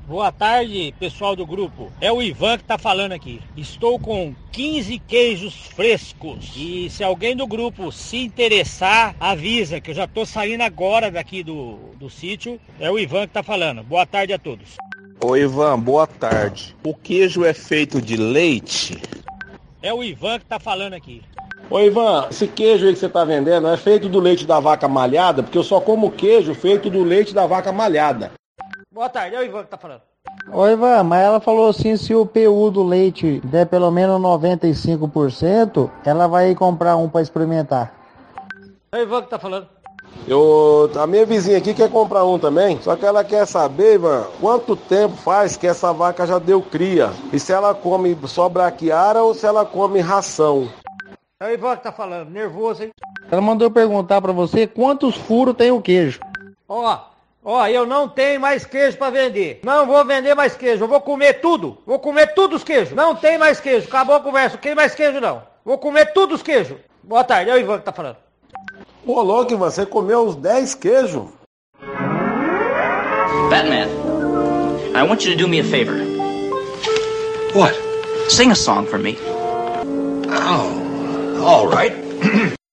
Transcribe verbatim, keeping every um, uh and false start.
Boa tarde, pessoal do grupo. É o Ivan que tá falando aqui. Estou com quinze queijos frescos. E se alguém do grupo se interessar, avisa que eu já tô saindo agora daqui do, do sítio. É o Ivan que tá falando. Boa tarde a todos. Ô Ivan, boa tarde. O queijo é feito de leite? É o Ivan que tá falando aqui. Ô Ivan, esse queijo aí que você tá vendendo é feito do leite da vaca malhada? Porque eu só como queijo feito do leite da vaca malhada. Boa tarde, é o Ivan que tá falando. Ô Ivan, mas ela falou assim, se o P U do leite der pelo menos noventa e cinco por cento, ela vai comprar um pra experimentar. É o Ivan que tá falando. Eu, a minha vizinha aqui quer comprar um também, só que ela quer saber, Ivan, quanto tempo faz que essa vaca já deu cria? E se ela come só braquiara ou se ela come ração? É o Ivan que tá falando, nervoso, hein? Ela mandou perguntar pra você quantos furos tem o queijo. Ó, ó, eu não tenho mais queijo pra vender. Não vou vender mais queijo, eu vou comer tudo. Vou comer tudo os queijos. Não tem mais queijo, acabou a conversa, não tem mais queijo não. Vou comer tudo os queijos. Boa tarde, é o Ivan que tá falando. Ô louco, Ivan, você comeu os dez queijos? Batman, I want you to do me a favor. What? Sing a song for me. Oh, all right.